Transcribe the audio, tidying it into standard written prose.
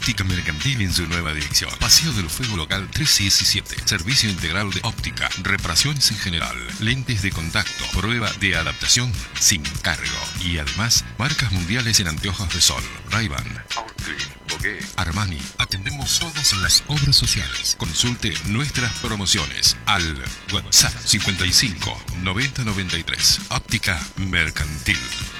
Óptica Mercantil en su nueva dirección. Paseo del Fuego Local 317. Servicio integral de óptica, reparaciones en general, lentes de contacto, prueba de adaptación sin cargo. Y además, marcas mundiales en anteojos de sol. Ray-Ban, Armani. Atendemos todas las obras sociales. Consulte nuestras promociones al WhatsApp 55 90 93. Óptica Mercantil.